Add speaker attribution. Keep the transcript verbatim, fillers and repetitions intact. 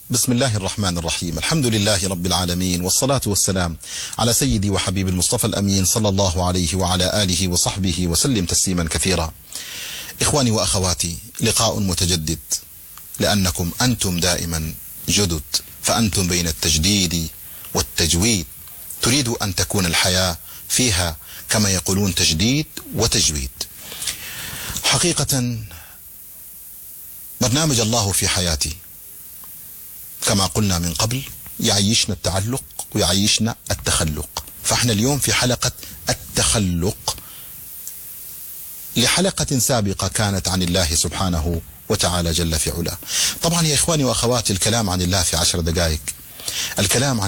Speaker 1: بسم الله الرحمن الرحيم. الحمد لله رب العالمين، والصلاة والسلام على سيدي وحبيب المصطفى الأمين صلى الله عليه وعلى آله وصحبه وسلم تسليما كثيرا. إخواني وأخواتي، لقاء متجدد لأنكم أنتم دائما جدد، فأنتم بين التجديد والتجويد. تريد أن تكون الحياة فيها كما يقولون تجديد وتجويد. حقيقة برنامج الله في حياتي كما قلنا من قبل يعيشنا التعلق ويعيشنا التخلق، فاحنا اليوم في حلقة التخلق لحلقة سابقة كانت عن الله سبحانه وتعالى جل في علاه. طبعا يا إخواني وأخواتي، الكلام عن الله في عشر دقائق، الكلام عن